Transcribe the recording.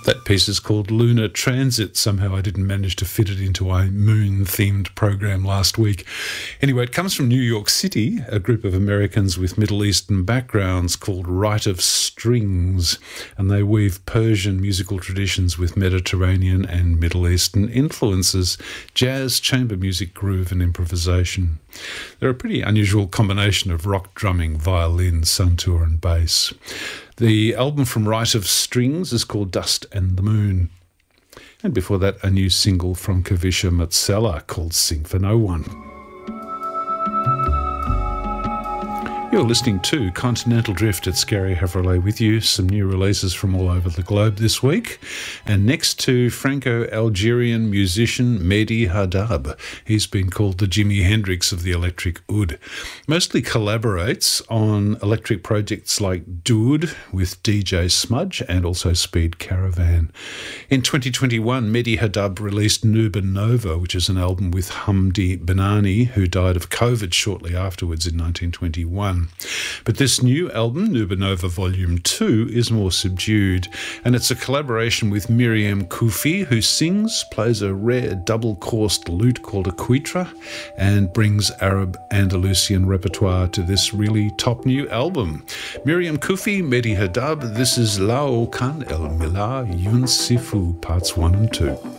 That piece is called Lunar Transit. Somehow I didn't manage to fit it into a moon-themed program last week. Anyway, it comes from New York City, a group of Americans with Middle Eastern backgrounds called Rite of Strings, and they weave Persian musical traditions with Mediterranean and Middle Eastern influences, jazz, chamber music, groove and improvisation. They're a pretty unusual combination of rock drumming, violin, santur and bass. The album from Rite of Strings is called Dust and the Moon. And before that, a new single from Kavisha Matsela called Sing for No One. You're listening to Continental Drift at Scary Chevrolet with you. Some new releases from all over the globe this week. And next to Franco-Algerian musician Mehdi Haddad. He's been called the Jimi Hendrix of the electric oud. Mostly collaborates on electric projects like Dood with DJ Smudge and also Speed Caravan. In 2021, Mehdi Haddad released Nuba Nova, which is an album with Hamdi Banani, who died of COVID shortly afterwards in 1921. But this new album, Nuba Nova Volume 2, is more subdued, and it's a collaboration with Miriam Koufi, who sings, plays a rare double-coursed lute called a quitra, and brings Arab Andalusian repertoire to this really top new album. Miriam Koufi, Mehdi Haddad, this is Lao Kan El Mila Yun Sifu, Parts 1 and 2.